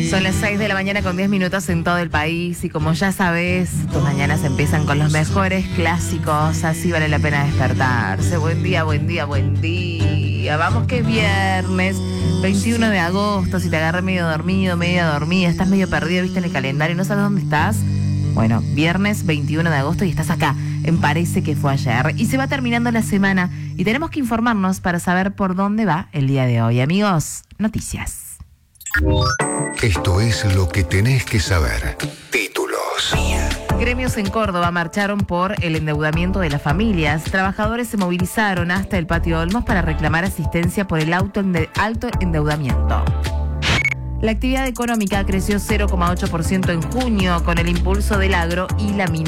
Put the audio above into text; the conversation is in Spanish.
Son las 6 de la mañana con 10 minutos en todo el país y como ya sabes, tus mañanas empiezan con los mejores clásicos, así vale la pena despertarse. Buen día, buen día, buen día. Vamos que es viernes, 21 de agosto, si te agarré medio dormido, media dormida, estás medio perdido, viste en el calendario, no sabes dónde estás. Bueno, viernes 21 de agosto y estás acá, en Parece que fue ayer. Y se va terminando la semana y tenemos que informarnos para saber por dónde va el día de hoy. Amigos, noticias. Esto es lo que tenés que saber. Títulos. Gremios en Córdoba marcharon por el endeudamiento de las familias. Trabajadores se movilizaron hasta el Patio Olmos para reclamar asistencia por el alto endeudamiento. La actividad económica creció 0,8% en junio con el impulso del agro y la minería.